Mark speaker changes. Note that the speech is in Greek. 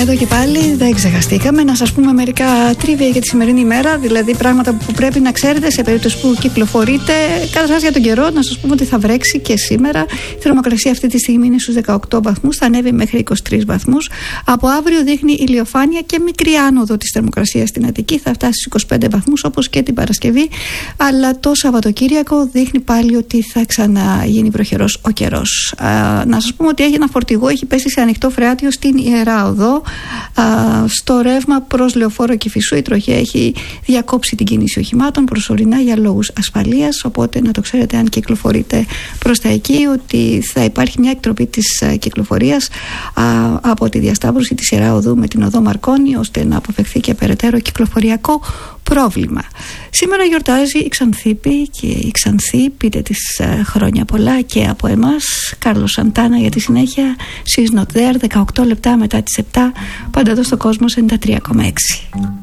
Speaker 1: εδώ και πάλι, δεν ξεχαστήκαμε. Να σας πούμε μερικά τρίβια για τη σημερινή ημέρα, δηλαδή πράγματα που πρέπει να ξέρετε σε περίπτωση που κυκλοφορείτε. Καταρχάς για τον καιρό, να σας πούμε ότι θα βρέξει και σήμερα. Η θερμοκρασία αυτή τη στιγμή είναι στους 18 βαθμούς, θα ανέβει μέχρι 23 βαθμούς. Από αύριο δείχνει ηλιοφάνεια και μικρή άνοδο της θερμοκρασίας στην Αττική, θα φτάσει στους 25 βαθμούς όπως και την Παρασκευή. Αλλά το Σαββατοκύριακο δείχνει πάλι ότι θα ξαναγίνει βροχερός ο καιρός. Να σας πούμε ότι έχει ένα φορτηγό, έχει πέσει σε ανοιχτό φρεάτιο στην Ιερά Οδό. Στο ρεύμα προς Λεωφόρο Κηφισού η τροχέα έχει διακόψει την κίνηση οχημάτων προσωρινά για λόγους ασφαλείας, οπότε να το ξέρετε αν κυκλοφορείτε προς τα εκεί, ότι θα υπάρχει μια εκτροπή της κυκλοφορίας από τη διασταύρωση της Ιερά Οδού με την οδό Μαρκόνη, ώστε να αποφευχθεί και περαιτέρω κυκλοφοριακό πρόβλημα. Σήμερα γιορτάζει η Ξανθήπη και η Ξανθή, πείτε της χρόνια πολλά και από εμάς. Κάρλος Σαντάνα για τη συνέχεια. She's not there, 18 λεπτά μετά τις 7, πάντα εδώ στο Κόσμος 93,6.